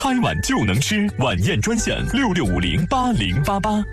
拍碗就能吃，晚宴专线66508088。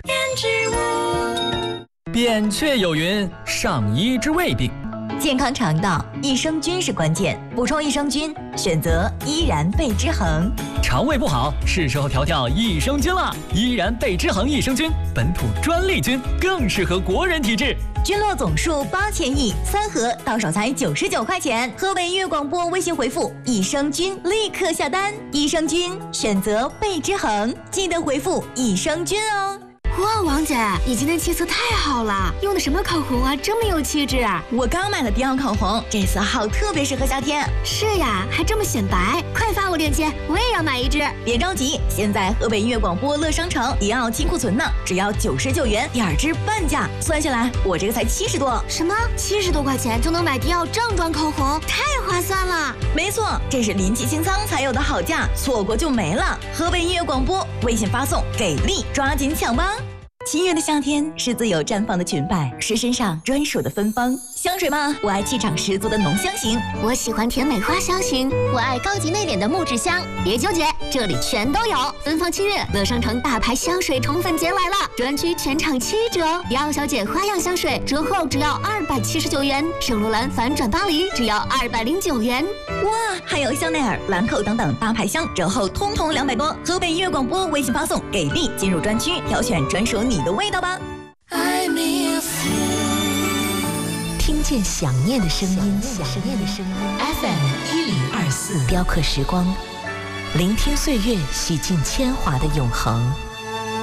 扁鹊有云：上医之未病。 健康肠道，益生菌是关键，补充益生菌，选择依然贝之恒。 肠胃不好，是时候调调益生菌了。依然贝之恒益生菌，本土专利菌，更适合国人体质。 菌落总数8000亿，3盒到手才99块钱。河北音乐广播微信回复“益生菌”立刻下单。益生菌选择贝之恒，记得回复“益生菌”哦。 哇，王姐，你今天气色太好了，用的什么口红啊，这么有气质啊！ 我刚买了迪奥口红，这色号特别适合夏天。 是呀，还这么显白，快发我链接，我也要买一支。 别着急，现在河北音乐广播乐商城迪奥金库存呢，只要99元，2支半价，算下来我这个才70多。 什么？70多块钱就能买迪奥正装口红，太划算了！ 没错，这是临期清仓才有的好价，错过就没了。河北音乐广播微信发送给力，抓紧抢吧！7月的夏天是自由绽放的裙摆，是身上专属的芬芳。香水吗？我爱气场十足的浓香型， 我喜欢甜美花香型，我爱高级内敛的木质香。别纠结，这里全都有。芬芳7月，乐商城大牌香水宠粉节来了，专区全场7折。迪奥小姐花样香水折后只要279元，圣罗兰反转巴黎只要209元。 哇，还有香奈儿、兰蔻等等大牌香折后通通200多。河北音乐广播微信发送给力，进入专区挑选专属你的味道吧。 听见想念的声音，FM1024，雕刻时光，聆听岁月洗尽铅华的永恒。